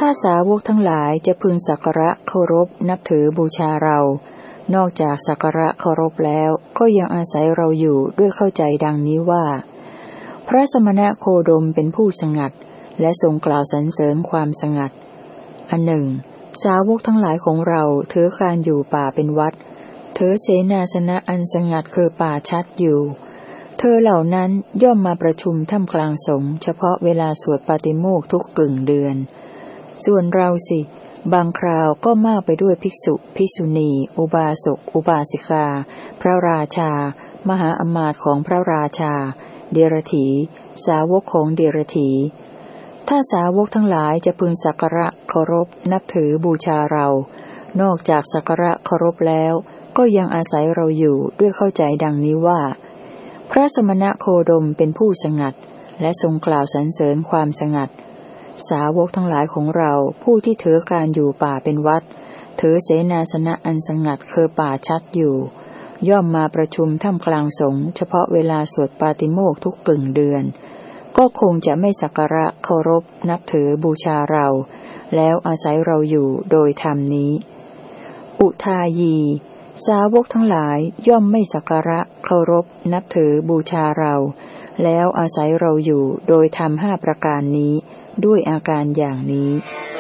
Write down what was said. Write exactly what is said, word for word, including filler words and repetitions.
ถ้าสาวกทั้งหลายจะพึงสักการะเคารพนับถือบูชาเรานอกจากสักการะเคารพแล้วก็ยังอาศัยเราอยู่ด้วยเข้าใจดังนี้ว่าพระสมณโคดมเป็นผู้สงัดและทรงกล่าวสรรเสริญความสงัดอันหนึ่งสาวกทั้งหลายของเราถือการอยู่ป่าเป็นวัดถือเสนาสนะอันสงัดคือป่าชัดอยู่เธอเหล่านั้นย่อมมาประชุมท่ามกลางสงฆ์เฉพาะเวลาสวดปาติโมกข์ทุกกึ่งเดือนส่วนเราสิบางคราวก็มากไปด้วยภิกษุภิกษุณีอุบาสกอุบาสิกาพระราชามหาอมาตย์ของพระราชาเดรถีสาวกของเดรถีถ้าสาวกทั้งหลายจะพึงสักการะเคารพนับถือบูชาเรานอกจากสักการะเคารพแล้วก็ยังอาศัยเราอยู่ด้วยเข้าใจดังนี้ว่าพระสมณโคดมเป็นผู้สงัดและทรงกล่าวสรรเสริญความสงัดสาวกทั้งหลายของเราผู้ที่ถือการอยู่ป่าเป็นวัดถือเสนาสนะอันสงัดคือป่าชัดอยู่ย่อมมาประชุมท่ามกลางสงฆ์เฉพาะเวลาสวดปาติโมกข์ทุกกึ่งเดือนก็คงจะไม่สักการะเคารพนับถือบูชาเราแล้วอาศัยเราอยู่โดยธรรมนี้อุทายีสาวกทั้งหลายย่อมไม่สักการะเคารพนับถือบูชาเราแล้วอาศัยเราอยู่โดยธรรมห้าประการนี้ด้วยอาการอย่างนี้